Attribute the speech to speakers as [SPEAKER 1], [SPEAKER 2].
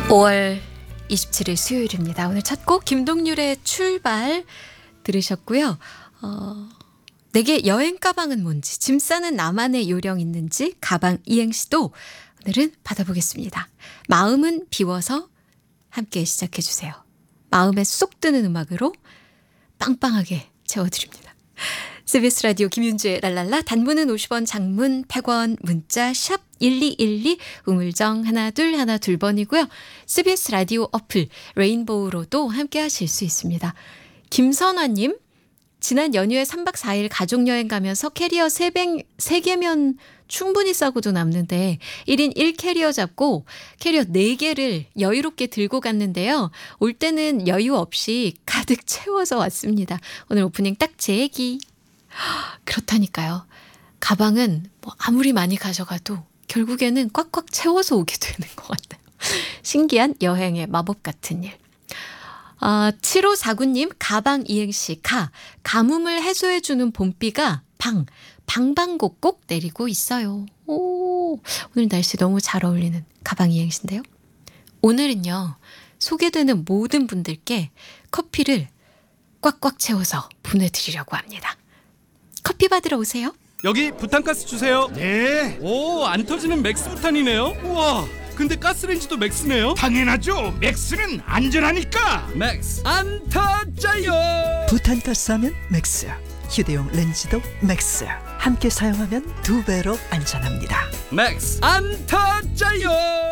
[SPEAKER 1] 5월 27일 수요일입니다. 오늘 첫 곡 김동률의 출발 들으셨고요. 내게 여행 가방은 뭔지, 짐 싸는 나만의 요령 있는지 가방 이행시도 오늘은 받아보겠습니다. 마음은 비워서 함께 시작해 주세요. 마음에 쏙 드는 음악으로 빵빵하게 채워드립니다. CBS 라디오 김윤주의 랄랄라, 단문은 50원, 장문 100원, 문자 샵 1212, 우물정 하나 둘 2번이고요. CBS 라디오 어플 레인보우로도 함께 하실 수 있습니다. 김선화님, 지난 연휴에 3박 4일 가족여행 가면서 캐리어 3개면 충분히 싸고도 남는데 1인 1캐리어 잡고 캐리어 4개를 여유롭게 들고 갔는데요. 올 때는 여유 없이 가득 채워서 왔습니다. 오늘 오프닝 딱 제 얘기. 그렇다니까요. 가방은 뭐 아무리 많이 가져가도 결국에는 꽉꽉 채워서 오게 되는 것 같아요. 신기한 여행의 마법 같은 일. 7549님, 가방 이행시 가뭄을 해소해주는 봄비가 방방곡곡 내리고 있어요. 오늘 날씨 너무 잘 어울리는 가방 이행시인데요. 오늘은요, 소개되는 모든 분들께 커피를 꽉꽉 채워서 보내드리려고 합니다. 커피 받으러 오세요.
[SPEAKER 2] 여기 부탄가스 주세요.
[SPEAKER 3] 네,
[SPEAKER 2] 오, 안 터지는 맥스 부탄이네요. 우와, 근데 가스레인지도 맥스네요.
[SPEAKER 3] 당연하죠. 맥스는 안전하니까.
[SPEAKER 2] 맥스 안 터져요.
[SPEAKER 4] 부탄가스 하면 맥스, 휴대용 렌즈도 맥스. 함께 사용하면 2배로 안전합니다.
[SPEAKER 2] 맥스 안 터져요.